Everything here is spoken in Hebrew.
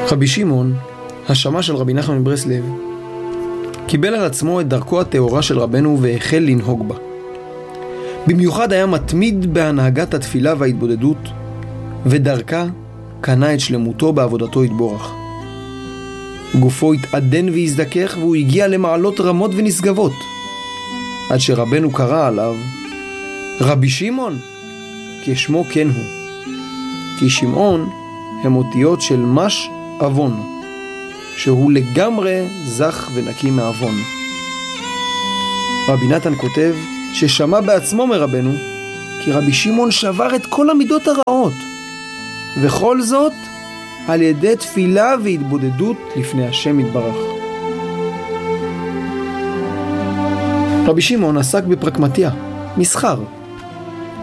רבי שמעון, השמש של רבי נחמן מברסלב, קיבל על עצמו את דרכו הטהורה של רבנו והחל לנהוג בה. במיוחד היה מתמיד בהנהגת התפילה וההתבודדות, ודרכה קנה את שלמותו בעבודתו יתבורך. גופו התעדן והזדכך, והוא הגיע למעלות רמות ונשגבות, עד שרבנו קרא עליו רבי שמעון, כשמו כן הוא, כי שמעון הם אותיות של מש אבון, שהוא לגמרי זך ונקי מאבון. רבי נתן כותב ששמע בעצמו מרבנו כי רבי שמעון שבר את כל המידות הרעות, וכל זאת על ידי תפילה והתבודדות לפני השם יתברך. רבי שמעון עסק בפרקמטיה, מסחר,